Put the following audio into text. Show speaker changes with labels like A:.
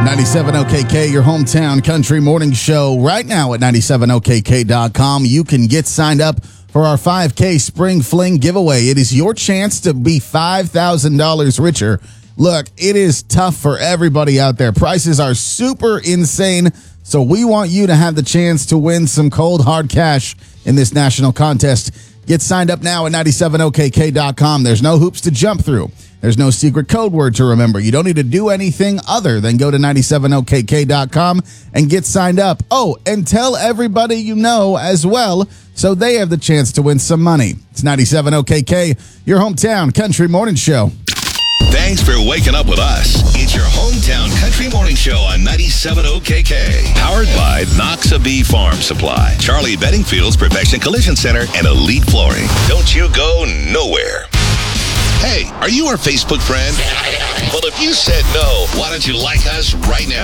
A: 97 OKK, your hometown country morning show. Right now at 97okk.com, you can get signed up for our 5K Spring Fling giveaway. It is your chance to be $5,000 richer. Look, it is tough for everybody out there. Prices are super insane, so we want you to have the chance to win some cold, hard cash in this national contest. Get signed up now at 97okk.com. There's no hoops to jump through. There's no secret code word to remember. You don't need to do anything other than go to 97okk.com and get signed up. Oh, and tell everybody you know as well so they have the chance to win some money. It's 97okk, your hometown country morning show.
B: Thanks for waking up with us. It's your hometown country morning show on 97 OKK. Powered by Noxa Farm Supply, Charlie Bedingfield's Perfection Collision Center, and Elite Flooring. Don't you go nowhere. Hey, are you our Facebook friend? Well, if you said no, why don't you like us right now?